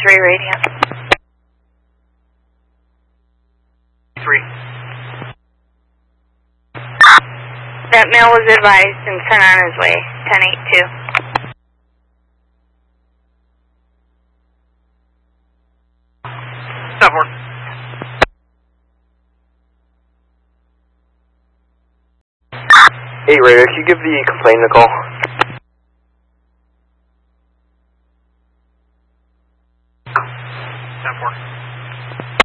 3 Radiant. 3. That male was advised and sent on his way. 10-8-2. Stop work. 8 Radio, can you give the complainant a call?